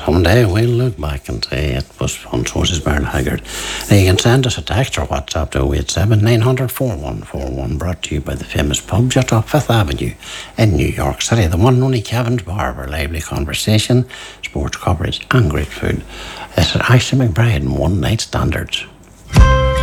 One day we'll look back and say it was fun. So is Bernard Haggard. Now you can send us a text or WhatsApp to 087 900 4141, brought to you by the famous pub just off Fifth Avenue in New York City. The one and only Kevin's Bar, where lively conversation, sports coverage and great food. It's at Ashley McBride and One Night Standards.